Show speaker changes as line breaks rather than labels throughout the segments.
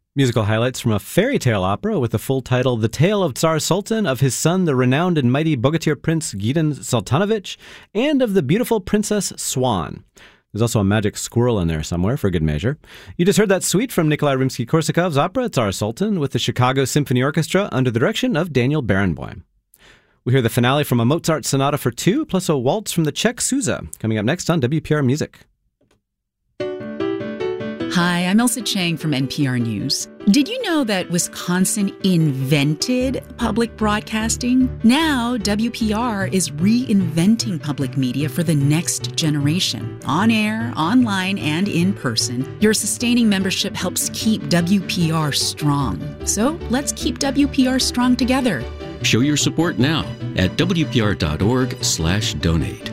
Musical highlights from a fairy tale opera with the full title The Tale of Tsar Sultan, of his son, the renowned and mighty Bogatyr Prince Gidan Sultanovich, and of the beautiful Princess Swan. There's also a magic squirrel in there somewhere for good measure. You just heard that suite from Nikolai Rimsky-Korsakov's opera Tsar Sultan with the Chicago Symphony Orchestra under the direction of Daniel Barenboim. We hear the finale from a Mozart Sonata for Two, plus a waltz from the Czech Sousa, coming up next on WPR Music.
Hi, I'm Elsa Chang from NPR News. Did you know that Wisconsin invented public broadcasting? Now, WPR is reinventing public media for the next generation. On air, online, and in person, your sustaining membership helps keep WPR strong. So let's keep WPR strong together.
Show your support now at WPR.org/donate.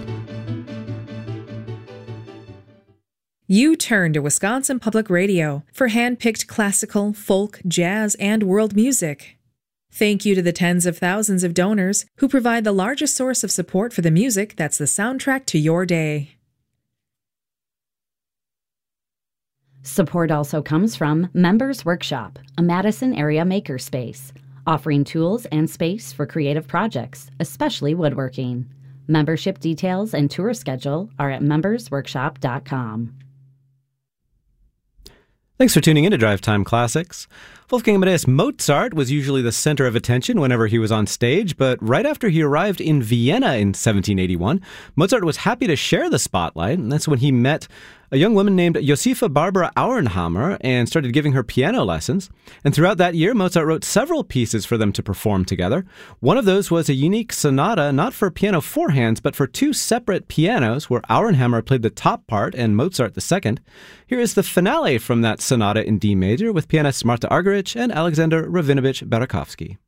You turn to Wisconsin Public Radio for hand-picked classical, folk, jazz, and world music. Thank you to the tens of thousands of donors who provide the largest source of support for the music that's the soundtrack to your day.
Support also comes from Members Workshop, a Madison area makerspace, offering tools and space for creative projects, especially woodworking. Membership details and tour schedule are at membersworkshop.com.
Thanks for tuning in to Drive Time Classics. Wolfgang Amadeus Mozart was usually the center of attention whenever he was on stage, but right after he arrived in Vienna in 1781, Mozart was happy to share the spotlight, and that's when he met a young woman named Josepha Barbara Auernhammer and started giving her piano lessons. And throughout that year, Mozart wrote several pieces for them to perform together. One of those was a unique sonata, not for piano four hands, but for two separate pianos, where Auernhammer played the top part and Mozart the second. Here is the finale from that sonata in D major with pianists Marta Argerich and Alexander Ravinovich Barakovsky.